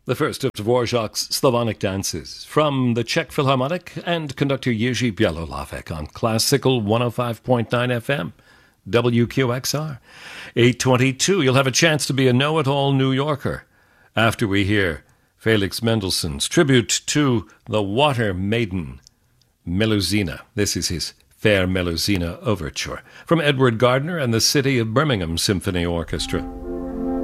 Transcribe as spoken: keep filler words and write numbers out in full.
The first of Dvorak's Slavonic dances from the Czech Philharmonic and conductor Jiří Bělohlavek on Classical one oh five point nine F M, W Q X R. eight twenty-two, you'll have a chance to be a know-it-all New Yorker after we hear Felix Mendelssohn's tribute to the water maiden, Melusina. This is his Fair Melusina Overture from Edward Gardner and the City of Birmingham Symphony Orchestra.